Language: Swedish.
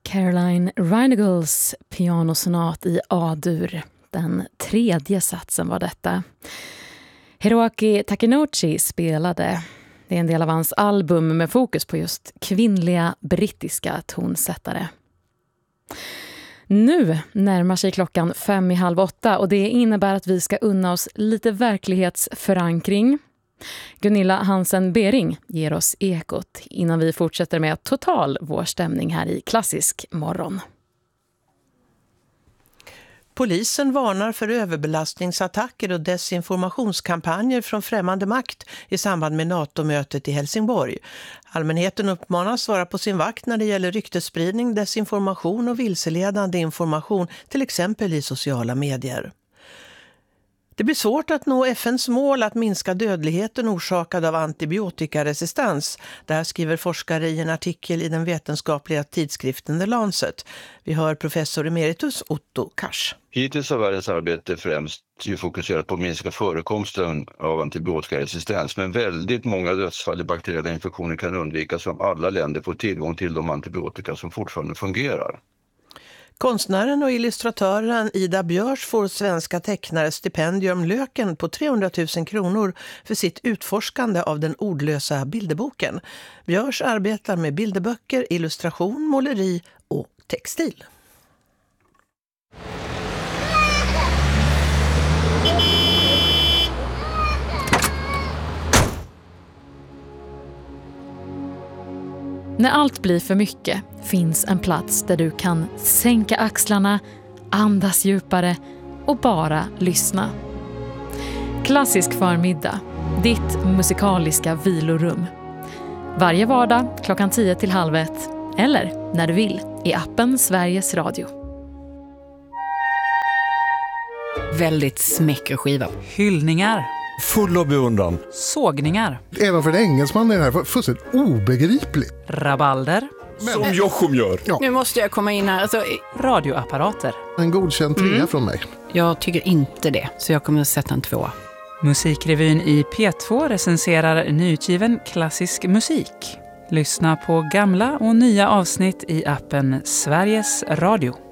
Caroline Reinagels pianosonat i A-dur. Den tredje satsen var detta. Hiroaki Takenouchi spelade. Det är en del av hans album med fokus på just kvinnliga brittiska tonsättare. Nu närmar sig klockan 7:30 och det innebär att vi ska unna oss lite verklighetsförankring. Gunilla Hansen-Bering ger oss ekot innan vi fortsätter med total vårstämning här i Klassisk morgon. Polisen varnar för överbelastningsattacker och desinformationskampanjer från främmande makt i samband med NATO-mötet i Helsingborg. Allmänheten uppmanas vara på sin vakt när det gäller ryktesspridning, desinformation och vilseledande information, till exempel i sociala medier. Det blir svårt att nå FNs mål att minska dödligheten orsakad av antibiotikaresistens. Det här skriver forskare i en artikel i den vetenskapliga tidskriften The Lancet. Vi hör professor emeritus Otto Kars. Hittills har världens arbete främst fokuserat på att minska förekomsten av antibiotikaresistens, men väldigt många dödsfall i bakteriella infektioner kan undvikas om alla länder får tillgång till de antibiotika som fortfarande fungerar. Konstnären och illustratören Ida Björs får svenska tecknare stipendium Löken på 300 000 kronor för sitt utforskande av den ordlösa bilderboken. Björs arbetar med bilderböcker, illustration, måleri och textil. När allt blir för mycket finns en plats där du kan sänka axlarna, andas djupare och bara lyssna. Klassisk förmiddag, ditt musikaliska vilorum. Varje vardag klockan 10:30 eller när du vill i appen Sveriges Radio. Väldigt smäcker skiva. Hyllningar. Full av beundran. Sågningar. Även för en engelsman är det här fullständigt obegripligt. Rabalder. Som Jochum gör. Ja. Nu måste jag komma in här. Alltså, Radioapparater. En godkänd trea från mig. jag tycker inte det, så jag kommer att sätta en 2. Musikrevyn i P2 recenserar nyutgiven klassisk musik. Lyssna på gamla och nya avsnitt i appen Sveriges Radio.